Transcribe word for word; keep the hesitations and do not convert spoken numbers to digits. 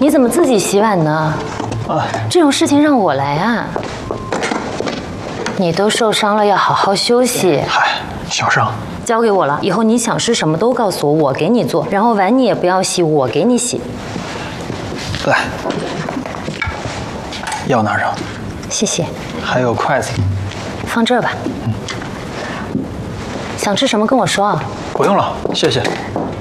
你怎么自己洗碗呢？啊，这种事情让我来啊。你都受伤了，要好好休息。 嗨，小伤。 交给我了，以后你想吃什么都告诉我，我给你做。然后碗你也不要洗，我给你洗。 来，药拿上。 谢谢。 还有筷子。 放这儿吧。嗯。想吃什么跟我说啊。 不用了，谢谢。